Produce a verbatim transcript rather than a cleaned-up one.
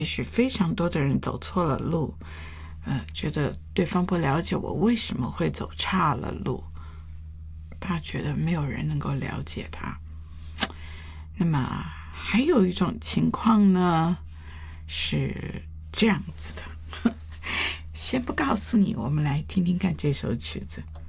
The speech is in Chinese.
也许非常多的人走错了路，呃，觉得对方不了解我为什么会走岔了路，他觉得没有人能够了解他。那么还有一种情况呢，是这样子的，先不告诉你，我们来听听看这首曲子。